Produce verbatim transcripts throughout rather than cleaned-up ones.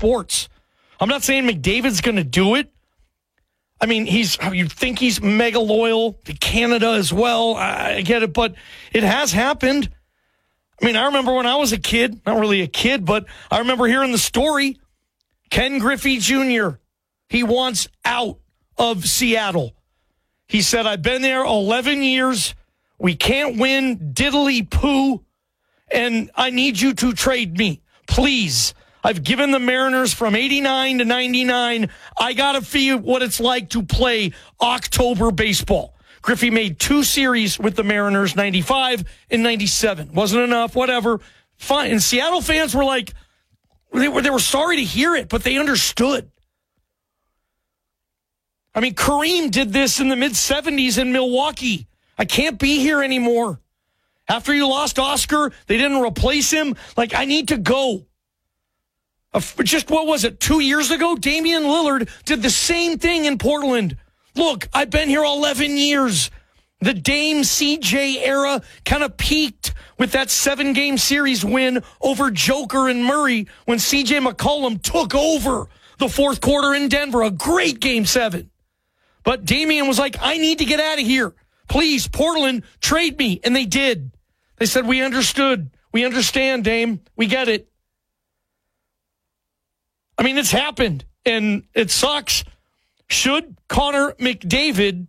sports. I'm not saying McDavid's going to do it. I mean, he's you think he's mega loyal to Canada as well. I get it, but it has happened. I mean, I remember when I was a kid, not really a kid, but I remember hearing the story. Ken Griffey Junior, he wants out of Seattle. He said, I've been there eleven years. We can't win diddly poo, and I need you to trade me. Please. I've given the Mariners from eighty-nine to ninety-nine. I got to feel what it's like to play October baseball. Griffey made two series with the Mariners, ninety-five and ninety-seven. Wasn't enough, whatever. Fine. And Seattle fans were like, they were, they were sorry to hear it, but they understood. I mean, Kareem did this in the mid-seventies in Milwaukee. I can't be here anymore. After you lost Oscar, they didn't replace him. Like, I need to go. Uh, just, what was it, two years ago? Damian Lillard did the same thing in Portland. Look, I've been here eleven years. The Dame C J era kind of peaked with that seven-game series win over Joker and Murray when C J McCollum took over the fourth quarter in Denver. A great game seven. But Damian was like, I need to get out of here. Please, Portland, trade me. And they did. They said, we understood. We understand, Dame. We get it. I mean, it's happened, and it sucks. Should Connor McDavid,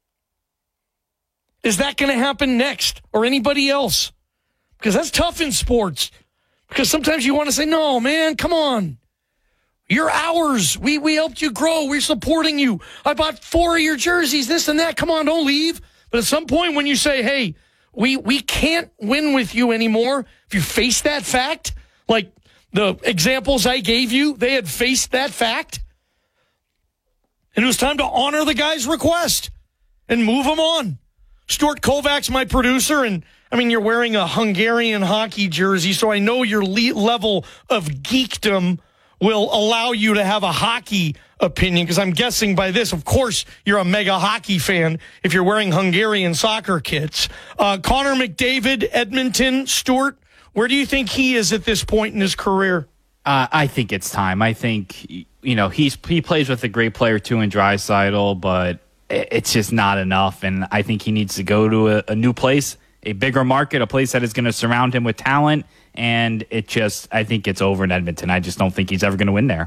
is that going to happen next, or anybody else? Because that's tough in sports. Because sometimes you want to say, no, man, come on. You're ours. We we helped you grow. We're supporting you. I bought four of your jerseys, this and that. Come on, don't leave. But at some point when you say, hey, we we can't win with you anymore, if you face that fact, like the examples I gave you, they had faced that fact. And it was time to honor the guy's request and move him on. Stuart Kovacs, my producer, and I mean, you're wearing a Hungarian hockey jersey, so I know your le- level of geekdom will allow you to have a hockey opinion, because I'm guessing by this, of course, you're a mega hockey fan if you're wearing Hungarian soccer kits. Uh, Connor McDavid, Edmonton, Stuart, where do you think he is at this point in his career? Uh, I think it's time. I think, you know, he's he plays with a great player, too, in Draisaitl, but it's just not enough, and I think he needs to go to a, a new place, a bigger market, a place that is going to surround him with talent, and it just, I think it's over in Edmonton. I just don't think he's ever going to win there.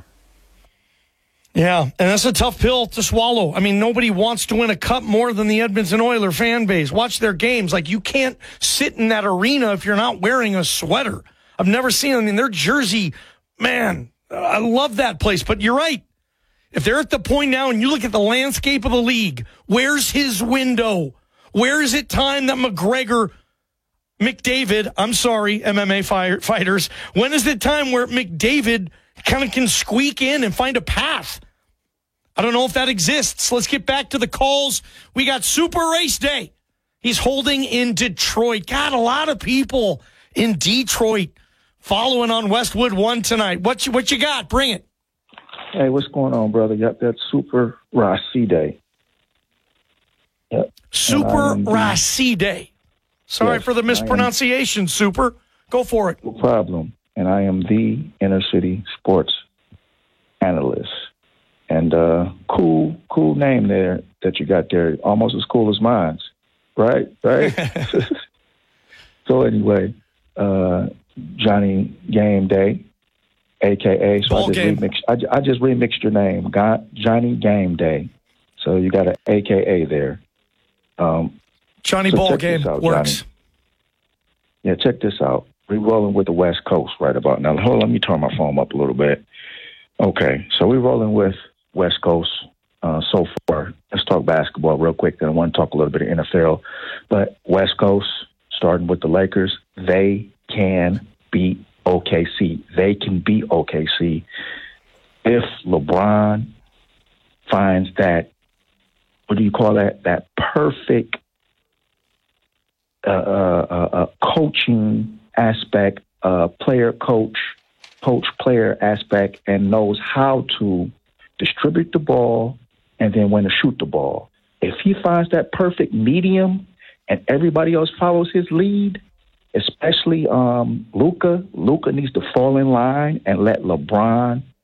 Yeah, and that's a tough pill to swallow. I mean, nobody wants to win a cup more than the Edmonton Oilers fan base. Watch their games. Like, you can't sit in that arena if you're not wearing a sweater. I've never seen them. I mean, their jersey, man, I love that place. But you're right. If they're at the point now and you look at the landscape of the league, where's his window? Where is it time that McGregor, McDavid, I'm sorry, M M A fire, fighters, when is the time where McDavid kind of can squeak in and find a path? I don't know if that exists. Let's get back to the calls. We got Super Race Day. He's holding in Detroit. Got a lot of people in Detroit following on Westwood One tonight. What you, what you got? Bring it. Hey, what's going on, brother? Yep, that's Super Race Day. Yep. Super Race Day. Sorry yes, for the mispronunciation, am, Super. Go for it. No problem. And I am the inner city sports analyst. And uh, cool, cool name there that you got there. Almost as cool as mine. Right? Right? So anyway, uh, Johnny Game Day, a k a. So I just, remixed, I, I just remixed your name. Got Johnny Game Day. So you got an A K A there. Um, Johnny so Ball Game out, works. Johnny. Yeah, check this out. We're rolling with the West Coast right about now. Hold on, let me turn my phone up a little bit. Okay, so we're rolling with West Coast uh, so far. Let's talk basketball real quick, then I want to talk a little bit of N F L. But West Coast, starting with the Lakers, they can beat O K C. They can beat O K C if LeBron finds that, what do you call that, that perfect uh, uh, uh, coaching aspect, uh, player coach, coach player aspect, and knows how to distribute the ball and then when to shoot the ball. If he finds that perfect medium and everybody else follows his lead, especially um, Luka, Luka needs to fall in line and let LeBron